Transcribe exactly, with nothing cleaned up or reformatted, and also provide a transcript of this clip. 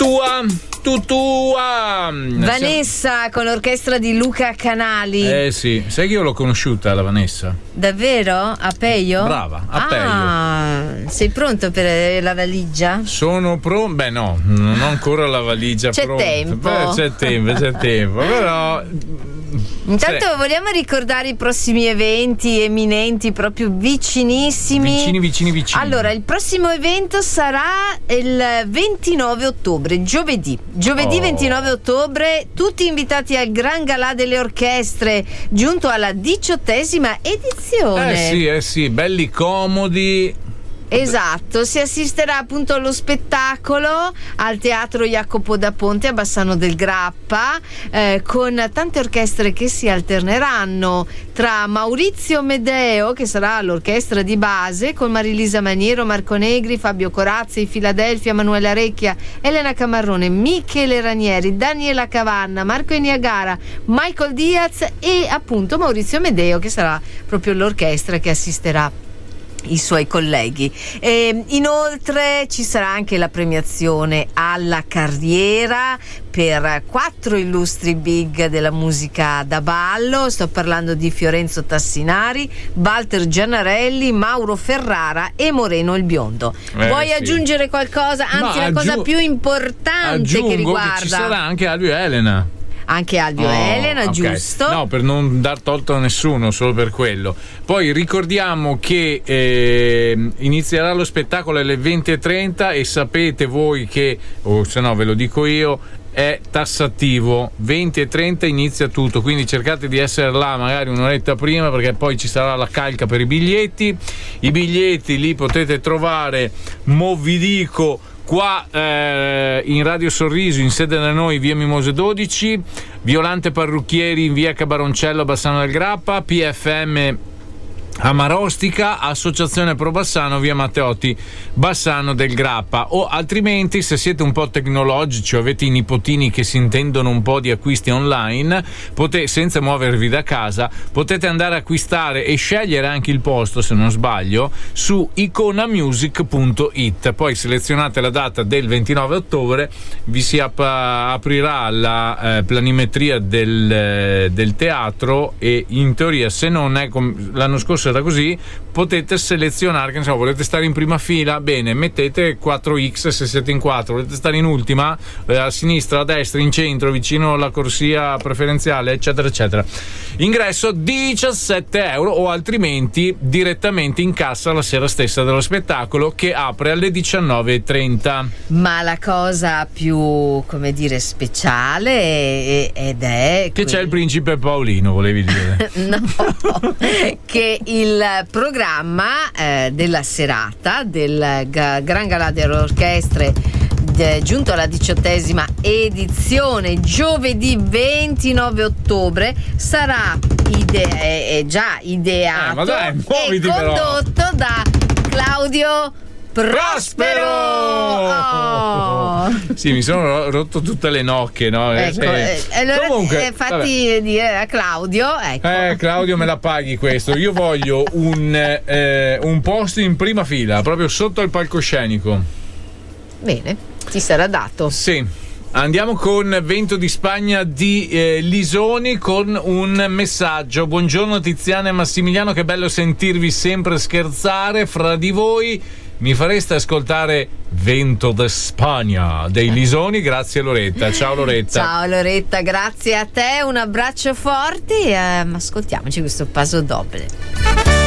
tua, tu tua. Vanessa con l'orchestra di Luca Canali. Eh sì, sai che io l'ho conosciuta la Vanessa. Davvero? A Peio? Brava, a ah, Peio. Sei pronto per la valigia? Sono pronto, beh no, non ho ancora la valigia c'è pronta. Tempo. Beh, c'è tempo, c'è tempo, però intanto sì. Vogliamo ricordare i prossimi eventi eminenti, proprio vicinissimi. Vicini, vicini, vicini. Allora, il prossimo evento sarà il ventinove ottobre, giovedì. Giovedì oh. ventinove ottobre, tutti invitati al Gran Galà delle Orchestre, giunto alla diciottesima edizione. Eh sì, eh sì, belli comodi. Esatto, si assisterà appunto allo spettacolo al Teatro Jacopo da Ponte a Bassano del Grappa, eh, con tante orchestre che si alterneranno tra Maurizio Medeo, che sarà l'orchestra di base, con Marilisa Maniero, Marco Negri, Fabio Corazzi, Filadelfia, Manuela Recchia, Elena Camarrone, Michele Ranieri, Daniela Cavanna, Marco Eniagara, Michael Diaz e appunto Maurizio Medeo, che sarà proprio l'orchestra che assisterà i suoi colleghi. E inoltre ci sarà anche la premiazione alla carriera per quattro illustri big della musica da ballo. Sto parlando di Fiorenzo Tassinari, Walter Gianarelli, Mauro Ferrara e Moreno il Biondo. Eh, Vuoi sì. aggiungere qualcosa? Anzi, Ma la cosa aggiu- più importante aggiungo che riguarda che ci sarà anche Alvio e Elena. Anche Alvio oh, e Elena, okay. giusto? No, per non dar torto a nessuno, solo per quello. Poi ricordiamo che eh, inizierà lo spettacolo alle venti e trenta e sapete voi che, o se no ve lo dico io, è tassativo. Venti e trenta inizia tutto, quindi cercate di essere là magari un'oretta prima, perché poi ci sarà la calca per i biglietti. I biglietti li potete trovare, mo vi dico, qua eh, in Radio Sorriso, in sede da noi, via Mimose dodici, Violante Parrucchieri in via Cabaroncello, Bassano del Grappa, P F M a Marostica, Associazione Pro Bassano, via Matteotti, Bassano del Grappa. O altrimenti, se siete un po' tecnologici o avete i nipotini che si intendono un po' di acquisti online, potete, senza muovervi da casa, potete andare a acquistare e scegliere anche il posto, se non sbaglio, su iconamusic punto it. Poi selezionate la data del ventinove ottobre, vi si ap- aprirà la eh, planimetria del, eh, del teatro e in teoria, se non è com- l'anno scorso era così, potete selezionare, che ne so, volete stare in prima fila, bene, mettete quattro x se siete in quattro, volete stare in ultima, eh, a sinistra, a destra, in centro, vicino alla corsia preferenziale, eccetera eccetera. Ingresso diciassette euro, o altrimenti direttamente in cassa la sera stessa dello spettacolo, che apre alle diciannove e trenta. Ma la cosa più, come dire, speciale ed è che que- c'è il principe Paolino, volevi dire? no, che il programma eh, della serata del G- Gran Galà delle Orchestre, de, giunto alla diciottesima edizione, giovedì ventinove ottobre, sarà ide- è, è già ideato eh, ma dai, e muoviti condotto però. da Claudio Prospero. Oh. Sì, mi sono rotto tutte le nocche, no? Ecco, eh, eh, allora comunque, eh, fatti dire a Claudio, ecco. Eh, Claudio, me la paghi questo. Io voglio un, eh, un posto in prima fila, proprio sotto al palcoscenico. Bene, ti sarà dato. Sì. Andiamo con Vento di Spagna di eh, Lisoni con un messaggio. Buongiorno Tiziana e Massimiliano, che bello sentirvi sempre scherzare fra di voi. Mi fareste ascoltare Vento de Spagna dei Lisoni? Grazie Loretta. Ciao Loretta. Ciao Loretta, grazie a te, un abbraccio forte e um, ascoltiamoci questo paso doble.